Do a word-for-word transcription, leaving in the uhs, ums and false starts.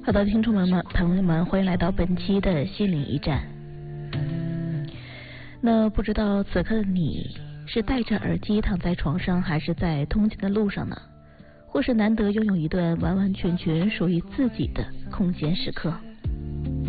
好的，听众朋友们，朋友们，欢迎来到本期的心灵驿站。那不知道此刻的你是戴着耳机躺在床上，还是在通勤的路上呢？或是难得拥有一段完完全全属于自己的空间时刻？